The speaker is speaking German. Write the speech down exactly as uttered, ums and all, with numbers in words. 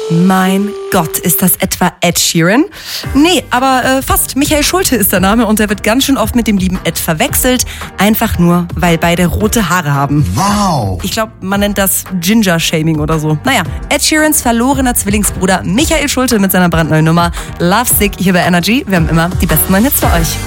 Mein Gott, ist das etwa Ed Sheeran? Nee, aber äh, fast. Michael Schulte ist der Name und der wird ganz schön oft mit dem lieben Ed verwechselt. Einfach nur, weil beide rote Haare haben. Wow! Ich glaube, man nennt das Ginger-Shaming oder so. Naja, Ed Sheerans verlorener Zwillingsbruder Michael Schulte mit seiner brandneuen Nummer Love Sick hier bei Energy. Wir haben immer die besten neuen Hits für euch.